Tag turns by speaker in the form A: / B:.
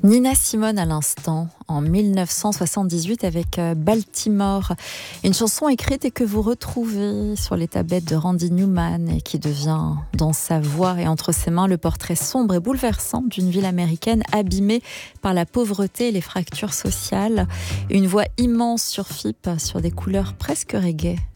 A: Nina Simone à l'instant, en 1978 avec Baltimore. Une chanson écrite et que vous retrouvez sur les tablettes de Randy Newman et qui devient dans sa voix et entre ses mains le portrait sombre et bouleversant d'une ville américaine abîmée par la pauvreté et les fractures sociales. Une voix immense surfipe sur des couleurs presque reggae